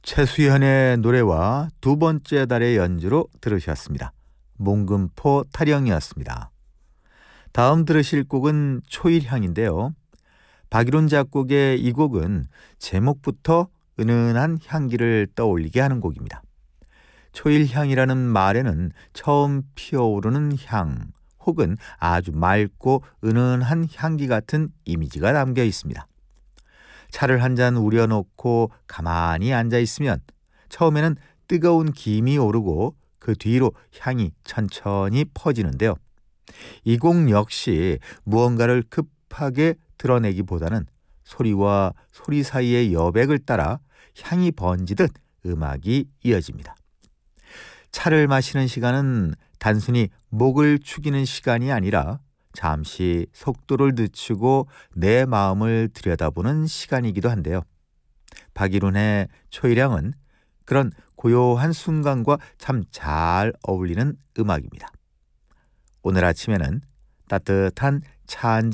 최수연의 노래와 두 번째 달의 연주로 들으셨습니다. 몽금포 타령이었습니다. 다음 들으실 곡은 초일향인데요. 박일훈 작곡의 이 곡은 제목부터 은은한 향기를 떠올리게 하는 곡입니다. 초일향이라는 말에는 처음 피어오르는 향 혹은 아주 맑고 은은한 향기 같은 이미지가 담겨 있습니다. 차를 한 잔 우려놓고 가만히 앉아 있으면 처음에는 뜨거운 김이 오르고 그 뒤로 향이 천천히 퍼지는데요. 이 곡 역시 무언가를 급하게 드러내기보다는 소리와 소리 사이의 여백을 따라 향이 번지듯 음악이 이어집니다. 차를 마시는 시간은 단순히 목을 축이는 시간이 아니라 잠시 속도를 늦추고 내 마음을 들여다보는 시간이기도 한데요. 박일훈의 초일향은 그런 고요한 순간과 참 잘 어울리는 음악입니다. 오늘 아침에는 따뜻한 차 한 잔